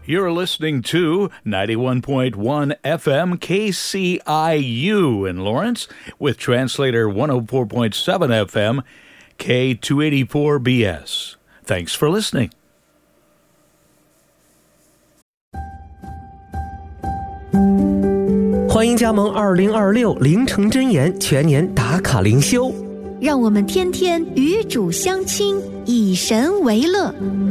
You're listening to 91.1 FM KCIU in Lawrence with translator 104.7 FM K284BS. Thanks for listening. 欢迎加盟2026凌晨真言全年打卡灵修， 让我们天天与主相亲，以神为乐。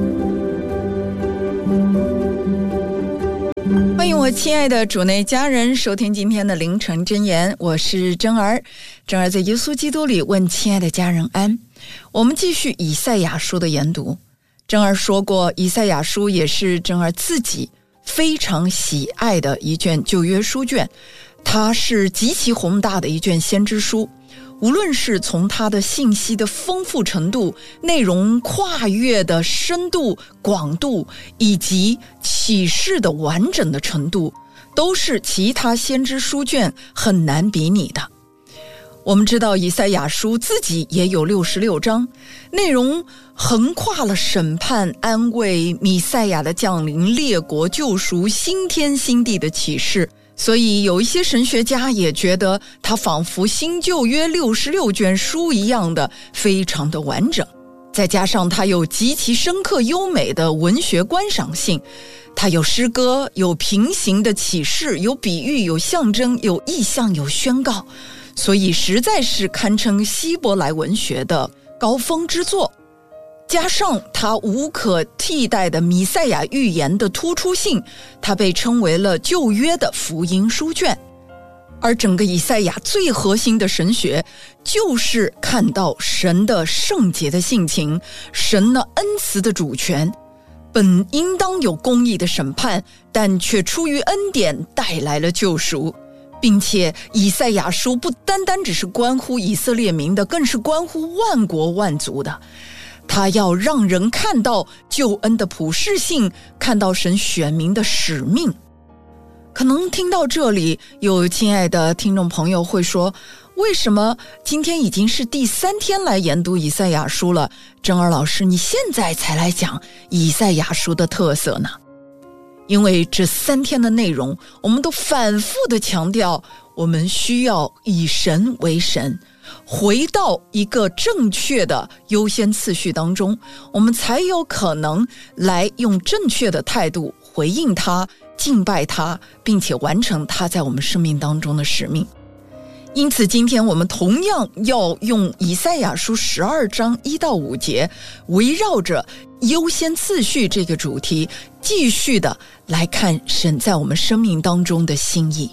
欢迎我亲爱的主内家人收听今天的凌晨真言，我是珍儿。珍儿在耶稣基督里问亲爱的家人安。我们继续以赛亚书的研读。珍儿说过，以赛亚书也是珍儿自己非常喜爱的一卷旧约书卷，它是极其宏大的一卷先知书，无论是从它的信息的丰富程度、内容跨越的深度广度，以及启示的完整的程度，都是其他先知书卷很难比拟的。我们知道以赛亚书自己也有66章，内容横跨了审判、安慰、弥赛亚的降临、列国救赎、新天新地的启示，所以有一些神学家也觉得它仿佛新旧约66卷书一样的非常的完整，再加上它有极其深刻优美的文学观赏性，它有诗歌，有平行的启示，有比喻，有象征，有意象，有宣告，所以实在是堪称希伯来文学的高峰之作。加上它无可替代的弥赛亚预言的突出性，它被称为了旧约的福音书卷。而整个以赛亚最核心的神学，就是看到神的圣洁的性情，神的恩慈的主权，本应当有公义的审判，但却出于恩典带来了救赎，并且以赛亚书不单单只是关乎以色列民的，更是关乎万国万族的。他要让人看到救恩的普世性，看到神选民的使命。可能听到这里，有亲爱的听众朋友会说，为什么今天已经是第3天来研读以赛亚书了，珍儿老师你现在才来讲以赛亚书的特色呢？因为这3天的内容，我们都反复的强调，我们需要以神为神，回到一个正确的优先次序当中，我们才有可能来用正确的态度回应他，敬拜他，并且完成他在我们生命当中的使命。因此今天我们同样要用以赛亚书12章1到5节，围绕着优先次序这个主题，继续的来看神在我们生命当中的心意。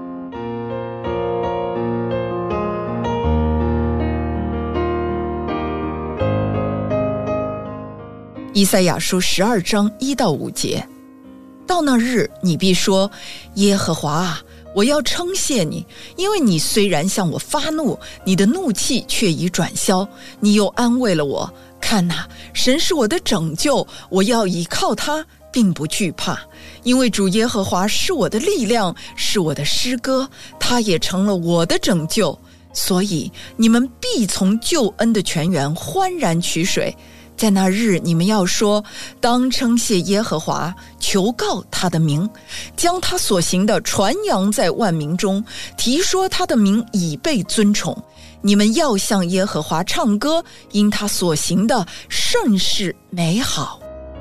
以赛亚书12章1到5节，到那日，你必说，耶和华啊，我要称谢你，因为你虽然向我发怒，你的怒气却已转消，你又安慰了我。看哪，神是我的拯救，我要倚靠他，并不惧怕，因为主耶和华是我的力量，是我的诗歌，他也成了我的拯救。所以你们必从救恩的泉源欢然取水。在那日，你们要说，当称谢耶和华，求告他的名，将他所行的传扬在万民中，提说他的名已被尊崇。你们要向耶和华唱歌，因他所行的甚是美好。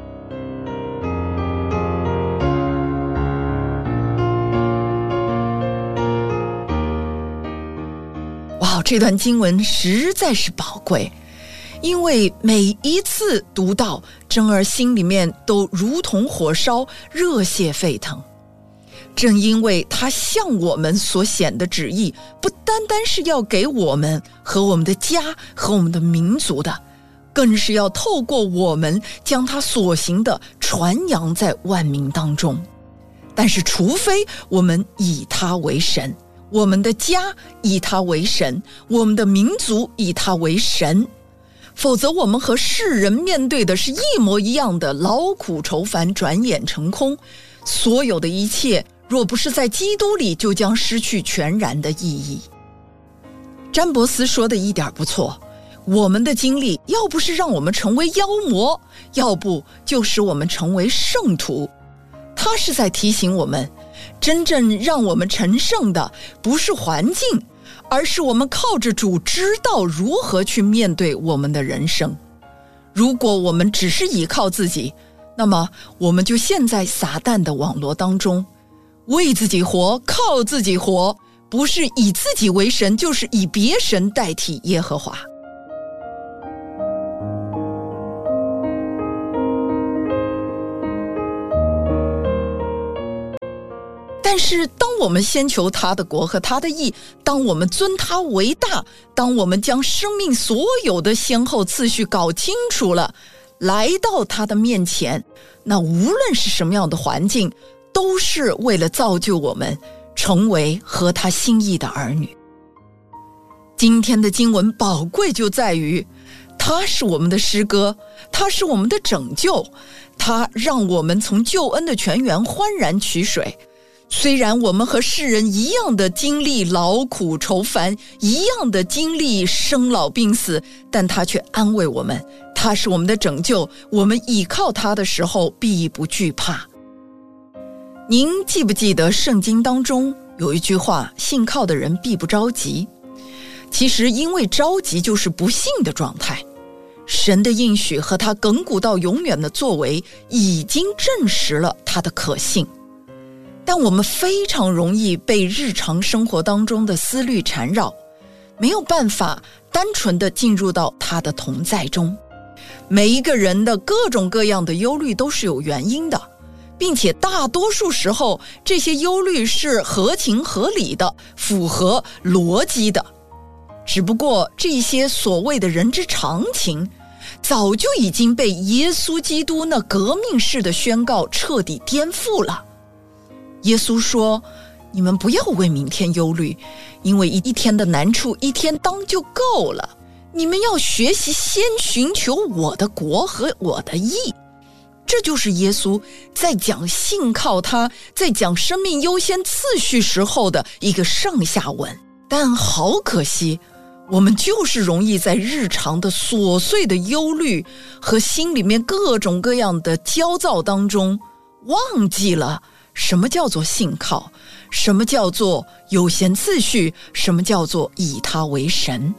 哇，这段经文实在是宝贵，因为每一次读到，珍儿心里面都如同火烧，热血沸腾。正因为他向我们所显的旨意，不单单是要给我们和我们的家和我们的民族的，更是要透过我们将他所行的传扬在万民当中。但是除非我们以他为神，我们的家以他为神，我们的民族以他为神，否则我们和世人面对的是一模一样的劳苦愁烦，转眼成空。所有的一切若不是在基督里，就将失去全然的意义。詹伯斯说的一点不错，我们的经历要不是让我们成为妖魔，要不就使我们成为圣徒。 他是在提醒我们，真正让我们成圣的不是环境，而是我们靠着主知道如何去面对我们的人生。如果我们只是依靠自己，那么我们就陷在撒旦的网络当中，为自己活，靠自己活，不是以自己为神，就是以别神代替耶和华。但是当我们先求他的国和他的义，当我们尊他为大，当我们将生命所有的先后次序搞清楚了，来到他的面前，那无论是什么样的环境，都是为了造就我们成为合他心意的儿女。今天的经文宝贵就在于，他是我们的诗歌，他是我们的拯救，他让我们从救恩的泉源欢然取水。虽然我们和世人一样的经历劳苦愁烦，一样的经历生老病死，但他却安慰我们，他是我们的拯救，我们倚靠他的时候必不惧怕。您记不记得圣经当中有一句话，信靠的人必不着急？其实因为着急就是不信的状态。神的应许和他亘古到永远的作为已经证实了他的可信，但我们非常容易被日常生活当中的思虑缠绕，没有办法单纯地进入到他的同在中。每一个人的各种各样的忧虑都是有原因的，并且大多数时候这些忧虑是合情合理的，符合逻辑的。只不过这些所谓的人之常情，早就已经被耶稣基督那革命式的宣告彻底颠覆了。耶稣说，你们不要为明天忧虑，因为一天的难处一天当就够了。你们要学习先寻求我的国和我的义。这就是耶稣在讲信靠他，在讲生命优先次序时候的一个上下文。但好可惜，我们就是容易在日常的琐碎的忧虑和心里面各种各样的焦躁当中，忘记了什么叫做信靠，什么叫做优先次序，什么叫做以他为神。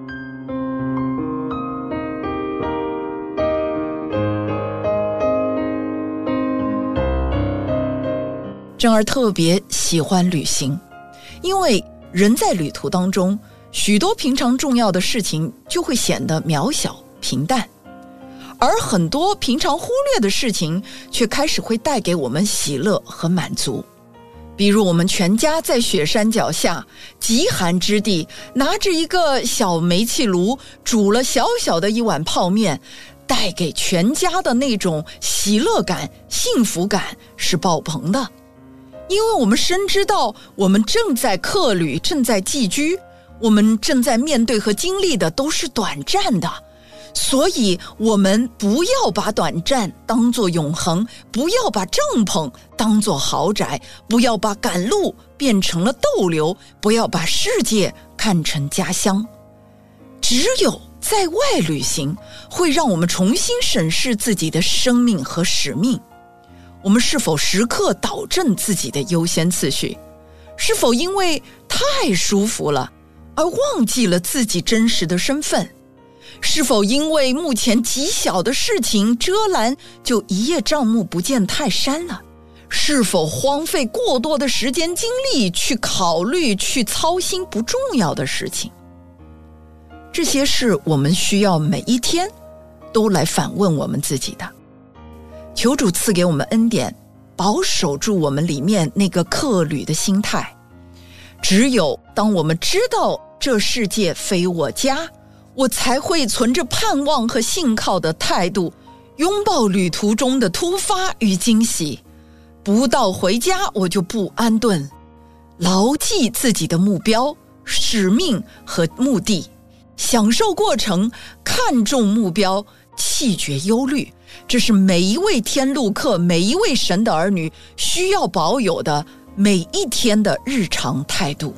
珍儿特别喜欢旅行，因为人在旅途当中，许多平常重要的事情就会显得渺小平淡，而很多平常忽略的事情却开始会带给我们喜乐和满足。比如我们全家在雪山脚下极寒之地，拿着一个小煤气炉煮了小小的一碗泡面，带给全家的那种喜乐感、幸福感是爆棚的。因为我们深知道我们正在客旅，正在寄居，我们正在面对和经历的都是短暂的，所以我们不要把短暂当作永恒，不要把帐篷当作豪宅，不要把赶路变成了逗留，不要把世界看成家乡。只有在外旅行，会让我们重新审视自己的生命和使命。我们是否时刻导正自己的优先次序？是否因为太舒服了而忘记了自己真实的身份？是否因为目前极小的事情遮拦，就一叶障目不见泰山了？是否荒废过多的时间精力去考虑、去操心不重要的事情？这些是我们需要每一天都来反问我们自己的。求主赐给我们恩典，保守住我们里面那个客旅的心态。只有当我们知道这世界非我家，我才会存着盼望和信靠的态度，拥抱旅途中的突发与惊喜。不到回家我就不安顿，牢记自己的目标、使命和目的，享受过程，看重目标，弃绝忧虑。这是每一位天路客、每一位神的儿女需要保有的每一天的日常态度。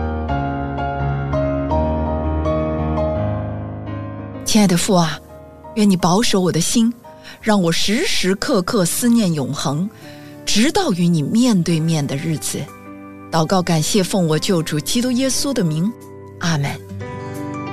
亲爱的父啊， 愿你保守我的心，让我时时刻刻思念永恒，直到与你面对面的日子。祷告感谢奉我救主基督耶稣的名，阿们。